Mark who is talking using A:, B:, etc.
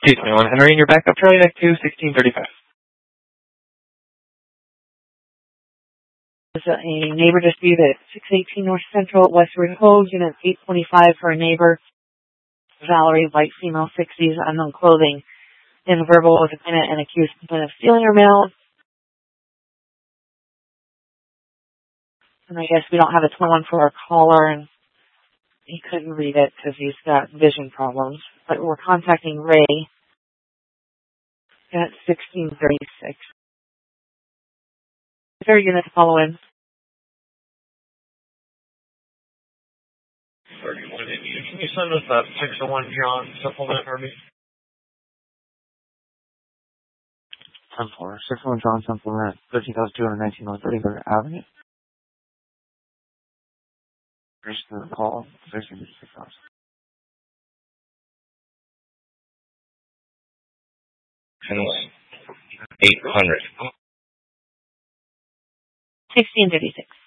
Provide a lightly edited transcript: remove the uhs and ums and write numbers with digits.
A: 221, entering your backup Charlie next to 1635.
B: There's a neighbor dispute at 618 North Central, Westward Ho, unit 825 for a neighbor. Valerie, white female, 60s, unknown clothing. In verbal with a complainant and accused complainant of stealing her mail. And I guess we don't have a 21 for our caller, and he couldn't read it because he's got vision problems. But we're contacting Ray at 1636. Is there a unit to follow in?
A: 31. Can you send us that 601 John supplement, Herbie?
C: 10-4. 601 John supplement, 13,219 North 33rd Avenue. Here's the call, 1656.
A: 800.
B: 1636.